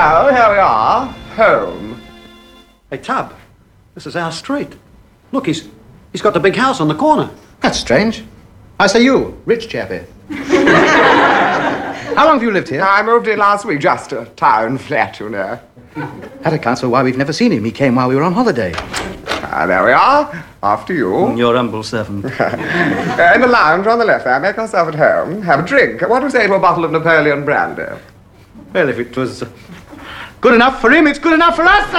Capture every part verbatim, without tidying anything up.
Well, here we are. Home. Hey, Tub, this is our street. Look, he's he's got the big house on the corner. That's strange. I say you, rich chappie. How long have you lived here? I moved in last week, just a town flat, you know. That accounts for why we've never seen him. He came while we were on holiday. Ah, there we are. After you. Your humble servant. uh, in the lounge on the left there. Make yourself at home. Have a drink. What do you say to a bottle of Napoleon brandy? Well, if it was uh, good enough for him, it's good enough for us.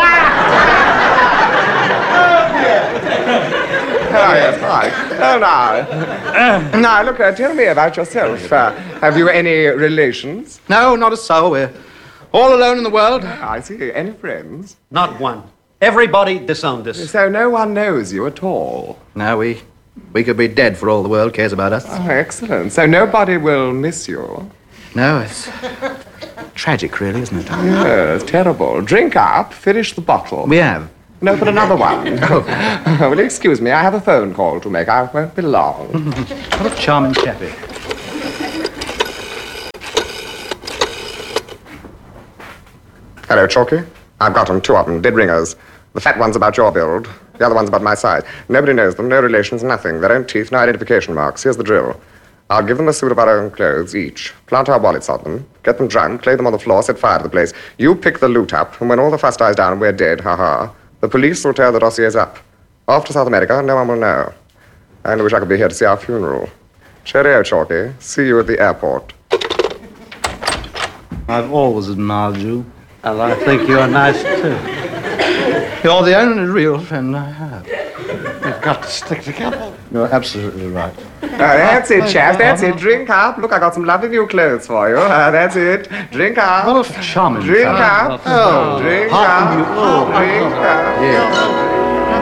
Oh, yes, right. Oh, now. now, look, uh, tell me about yourself. Uh, have you any relations? No, not a soul. We're all alone in the world. I see. Any friends? Not one. Everybody disowned us. So no one knows you at all? No, we, we could be dead for all the world cares about us. Oh, excellent. So nobody will miss you? No, it's tragic, really, isn't it? Yes, terrible. Drink up, finish the bottle. We have. No, but another one. Oh. Will you excuse me? I have a phone call to make. I won't be long. What a charming chappie. Hello, Chalky. I've got them, two of them, dead ringers. The fat one's about your build, the other one's about my size. Nobody knows them, no relations, nothing. Their own teeth, no identification marks. Here's the drill. I'll give them a suit of our own clothes, each. Plant our wallets on them, get them drunk, lay them on the floor, set fire to the place. You pick the loot up, and when all the fuss dies down and we're dead, ha-ha, the police will tear the dossiers up. Off to South America, no one will know. I only wish I could be here to see our funeral. Cheerio, Chalky. See you at the airport. I've always admired you. And I think you're nice, too. You're the only real friend I have. We've got to stick together. You're absolutely right. Oh, that's it, chaps. That's it. Drink up. Look, I got some lovely new clothes for you. Uh, that's it. Drink up. What a charming Drink fellow. up. Oh, drink up. Drink up. Yes.